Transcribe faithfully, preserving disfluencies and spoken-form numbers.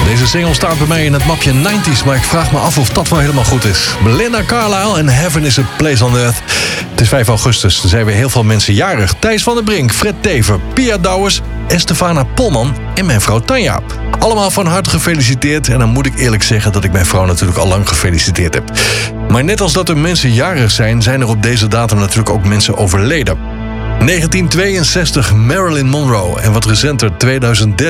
Deze single staat bij mij in het mapje nineties, maar ik vraag me af of dat wel helemaal goed is. Belinda Carlisle en Heaven is a Place on Earth. Het is vijf augustus, er zijn weer heel veel mensen jarig. Thijs van der Brink, Fred Tever, Pia Douwers, Estefana Polman en mijn vrouw Tanja. Allemaal van harte gefeliciteerd en dan moet ik eerlijk zeggen dat ik mijn vrouw natuurlijk al lang gefeliciteerd heb. Maar net als dat er mensen jarig zijn, zijn er op deze datum natuurlijk ook mensen overleden. negentien tweeënzestig Marilyn Monroe en wat recenter tweeduizend dertien